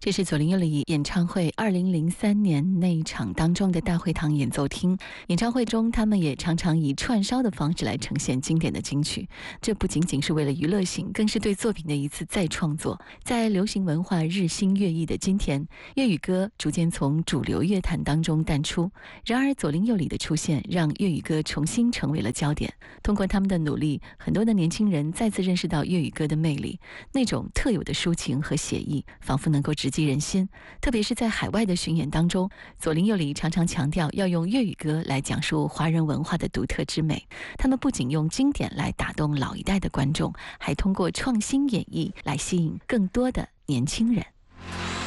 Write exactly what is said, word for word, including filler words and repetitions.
这是左邻右里演唱会二零零三年那一场当中的大会堂演奏厅。演唱会中，他们也常常以串烧的方式来呈现经典的金曲。这不仅仅是为了娱乐性，更是对作品的一次再创作。在流行文化日新月异的今天，粤语歌逐渐从主流乐坛当中淡出。然而，左邻右里的出现，让粤语歌重新成为了焦点。通过他们的努力，很多的年轻人再次认识到粤语歌的魅力，那种特有的抒情和写意，仿佛能够直击人心。特别是在海外的巡演当中，左邻右里常常强调要用粤语歌来讲述华人文化的独特之美。他们不仅用经典来打动老一代的观众，还通过创新演绎来吸引更多的年轻人。